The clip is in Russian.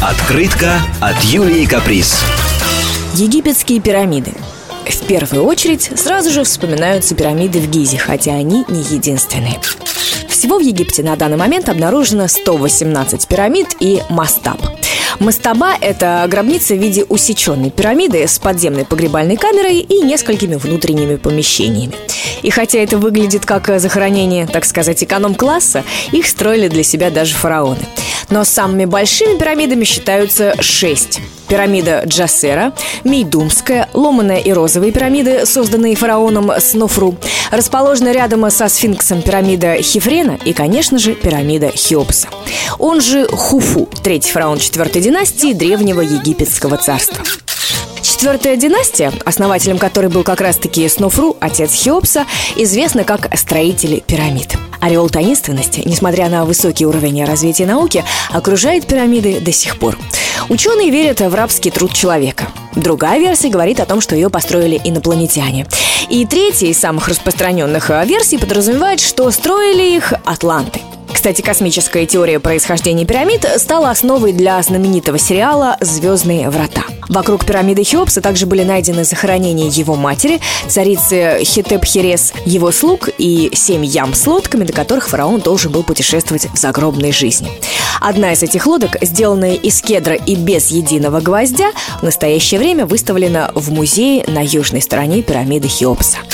Открытка от Юлии Каприз. Египетские пирамиды. В первую очередь сразу же вспоминаются пирамиды в Гизе, хотя они не единственные. Всего в Египте на данный момент обнаружено 118 пирамид и мастаб. Мастаба – это гробница в виде усеченной пирамиды с подземной погребальной камерой и несколькими внутренними помещениями. И хотя это выглядит как захоронение, так сказать, эконом-класса, их строили для себя даже фараоны. Но самыми большими пирамидами считаются 6. Пирамида Джосера, Мейдумская, ломаная и розовые пирамиды, созданные фараоном Снофру, расположена рядом со сфинксом пирамида Хефрена и, конечно же, пирамида Хеопса. Он же Хуфу, третий фараон 4-й династии Древнего Египетского царства. 4-я династия, основателем которой был как раз-таки Снофру, отец Хеопса, известна как строители пирамид. Ореол таинственности, несмотря на высокий уровень развития науки, окружает пирамиды до сих пор. Ученые верят в рабский труд человека. Другая версия говорит о том, что ее построили инопланетяне. И третья из самых распространенных версий подразумевает, что строили их атланты. Кстати, космическая теория происхождения пирамид стала основой для знаменитого сериала «Звездные врата». Вокруг пирамиды Хеопса также были найдены захоронения его матери, царицы Хетеп-Херес, его слуг и 7 ям с лодками, до которых фараон должен был путешествовать в загробной жизни. Одна из этих лодок, сделанная из кедра и без единого гвоздя, в настоящее время выставлена в музее на южной стороне пирамиды Хеопса.